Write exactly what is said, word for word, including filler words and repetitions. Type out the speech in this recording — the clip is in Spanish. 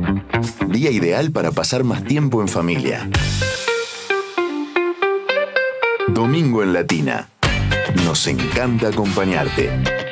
Día ideal para pasar más tiempo en familia. Domingo en Latina. Nos encanta acompañarte.